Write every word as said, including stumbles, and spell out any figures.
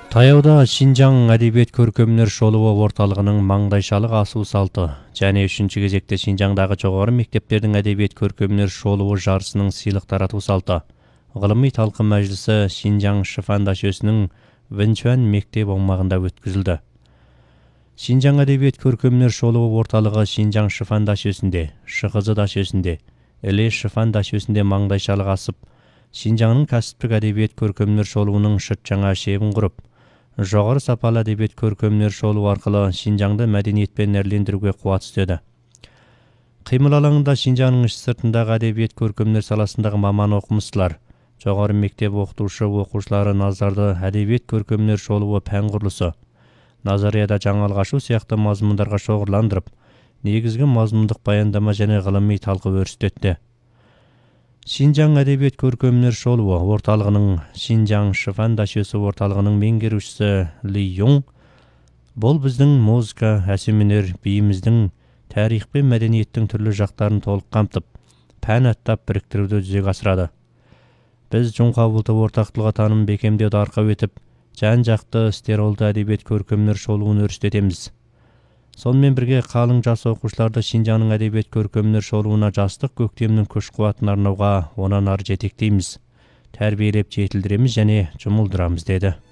Таяуда Шинжаң әдебиет көркөмдөр шолуы орталығының маңдайшалық асуу салты және үшінші кезекте Шинжаңдағы жоғары мектептердің әдебиет көркөмдөр шолуы жарысының сыйлық таратуу салты ғылыми талқы мәжілісі Шинжаң Шифан дашөсінің Вэнчуан мектеп аумағында өткізілді. Шинжаң әдебиет көркөмдөр шолуы орталығы Шинжаң Шифан дашөсінде, Шығызы дашөсінде, Эле Шифан дашөсінде маңдайшалық асып, Шинжаңның кәсіптік әдебиет көркөмдөр шолуының шыт жаңа шебін құрып, жоғары сапалы әдебиет көркөмдөр шолу арқылы Шинжаңды мәдениетпен әрлендіруге қуат істеді. Қимыл алаңында Шинжаңның іш сыртындағы әдебиет көркөмдөр саласындағы маман оқымыстылар, жоғары мектеп оқытушы оқушылары назарды әдебиет көркөмдөр шолуы пән құрылысы, назарияда жаңалық ашу сияқты мазмұндарға шоғырландырып, негізгі мазмұндық баяндама және ғылыми талқы өрістетті. Шинжаң әдебиет көркөмдөр шолуы орталығының Шинжаң Шифан дашөсі орталығының меңгерушісі Ли Юң, бұл біздің музыка, әсемөнер, биіміздің, тарих пен мәдениеттің түрлі жақтарын толық қамтып, пән аттап біріктіруді жүзеге асырады. Біз Жоңқабылты ортақтылығы таным бекемдеуді арқау етіп, жан-жақты стеролды әдебиет көркөмдөр шолуын өрістетеміз. Сонымен бірге қалың жас оқушыларды Шинжаңның әдебиет көркөмдөр шолуына жастық көктемнің күш-қуатын арнауға онан ары жетектейміз, тәрбиелеп жетілдіреміз және жұмылдырамыз деді.